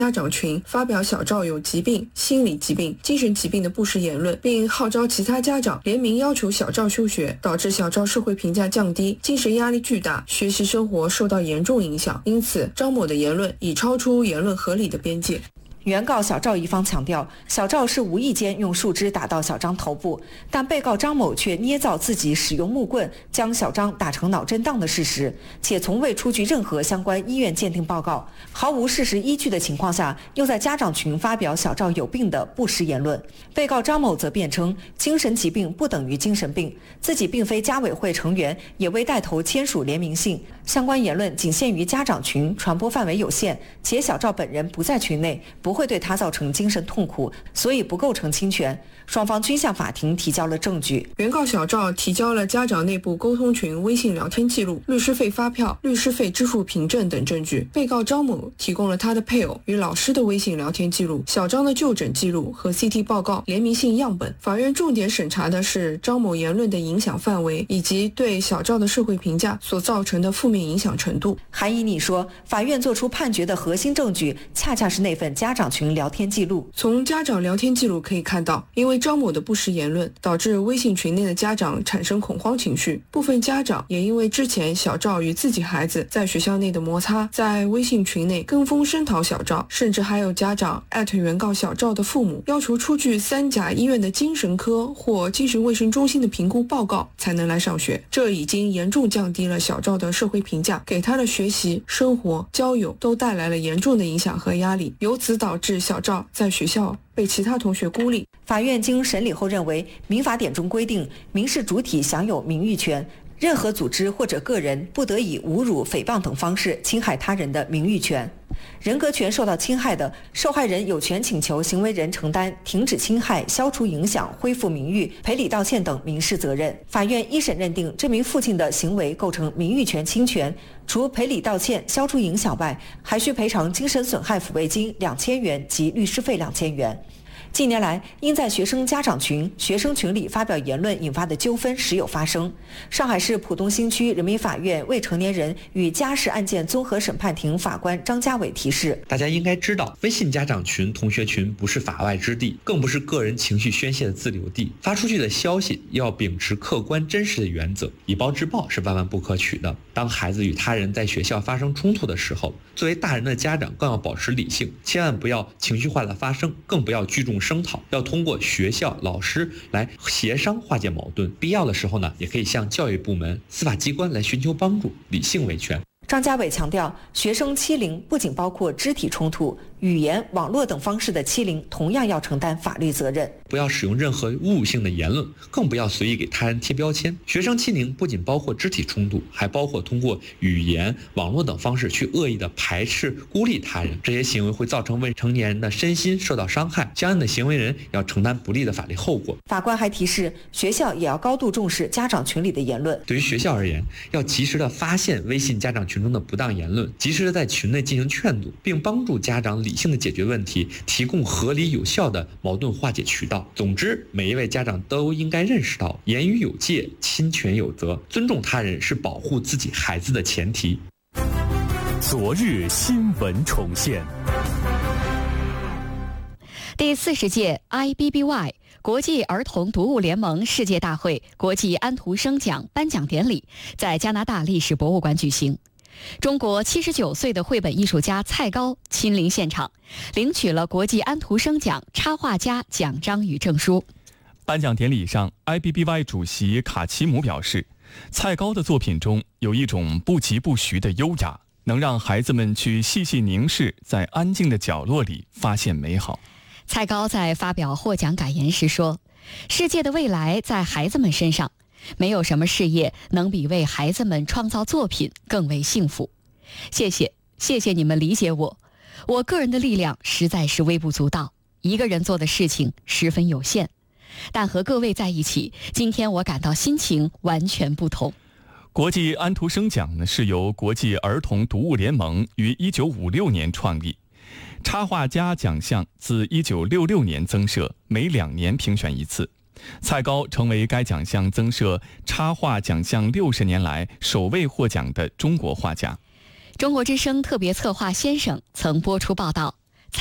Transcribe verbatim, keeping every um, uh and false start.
家长群发表小赵有疾病、心理疾病、精神疾病的不实言论，并号召其他家长联名要求小赵休学，导致小赵社会评价降低，精神压力巨大，学习生活受到严重影响。因此，张某的言论已超出言论合理的边界。 原告小赵一方强调，小赵是无意间用树枝打到小张头部，但被告张某却捏造自己使用木棍将小张打成脑震荡的事实，且从未出具任何相关医院鉴定报告，毫无事实依据的情况下，又在家长群发表小赵有病的不实言论。被告张某则辩称，精神疾病不等于精神病，自己并非家委会成员，也未带头签署联名信，相关言论仅限于家长群，传播范围有限，且小赵本人不在群内，不不会对他造成精神痛苦，所以不构成侵权。双方均向法庭提交了证据。 原告小赵提交了家长内部沟通群微信聊天记录、律师费发票、律师费支付凭证等证据。被告张某提供了他的配偶与老师的微信聊天记录、小张的就诊记录和 C T 报告联名信样本。法院重点审查的是张某言论的影响范围以及对小赵的社会评价所造成的负面影响程度。 韩以你说，法院作出判决的核心证据恰恰是那份家长群聊天记录。 从家长聊天记录可以看到，因为张某的不实言论导致微信群内的家长产生恐慌情绪，部分家长也因为之前小赵与自己孩子在学校内的摩擦，在微信群内跟风声讨小赵，甚至还有家长艾特原告小赵的父母，要求出具三甲医院的精神科或精神卫生中心的评估报告才能来上学。这已经严重降低了小赵的社会评价，给他的学习、生活、交友都带来了严重的影响和压力，由此导致小赵在学校被其他同学孤立。 法院经审理后认为，民法典中规定，民事主体享有名誉权，任何组织或者个人不得以侮辱、诽谤等方式侵害他人的名誉权。人格权受到侵害的，受害人有权请求行为人承担停止侵害、消除影响、恢复名誉、赔礼道歉等民事责任。法院一审认定这名父亲的行为构成名誉权侵权，除赔礼道歉、消除影响外，还需赔偿精神损害抚慰金两千元及律师费两千元。近年来，因在学生家长群、学生群里发表言论引发的纠纷时有发生。上海市浦东新区人民法院未成年人与家事案件综合审判庭法官张家伟提示： 大家应该知道，微信家长群、同学群不是法外之地，更不是个人情绪宣泄的自留地。发出去的消息要秉持客观真实的原则，以暴制暴是万万不可取的。当孩子与他人在学校发生冲突的时候，作为大人的家长更要保持理性，千万不要情绪化的发声，更不要聚众声讨，要通过学校、老师来协商化解矛盾。必要的时候呢，也可以向教育部门、司法机关来寻求帮助，理性维权。 张家伟强调，学生欺凌不仅包括肢体冲突、语言、网络等方式的欺凌，同样要承担法律责任。 不要使用任何侮辱性的言论，更不要随意给他人贴标签。学生欺凌不仅包括肢体冲突，还包括通过语言、网络等方式去恶意的排斥、孤立他人。这些行为会造成未成年人的身心受到伤害，相应的行为人要承担不利的法律后果。 法官还提示，学校也要高度重视家长群里的言论。 对于学校而言，要及时的发现微信家长群中的不当言论，及时的在群内进行劝阻，并帮助家长理性的解决问题，提供合理有效的矛盾化解渠道。总之，每一位家长都应该认识到，言语有界，侵权有责，尊重他人是保护自己孩子的前提。 昨日新闻重现。 第四十届 I B B Y 国际儿童读物联盟世界大会国际安徒生奖颁奖典礼在加拿大历史博物馆举行。中国七十九岁的绘本艺术家蔡高亲临现场，领取了国际安徒生奖插画家奖章与证书。 颁奖典礼上 ，I B B Y 主席卡奇姆表示，蔡高的作品中有一种不疾不徐的优雅，能让孩子们去细细凝视，在安静的角落里发现美好。 蔡高在发表获奖感言时说：“世界的未来在孩子们身上。”没有什么事业能比为孩子们创造作品更为幸福。谢谢，谢谢你们理解我。我个人的力量实在是微不足道，一个人做的事情十分有限。但和各位在一起，今天我感到心情完全不同。 国际安徒生奖呢，是由国际儿童读物联盟于一九五六年创立。插画家奖项自一九六六年增设，每两年评选一次。蔡高成为该奖项增设插画奖项六十年来首位获奖的中国画家。 中国之声特别策划先生曾播出报道，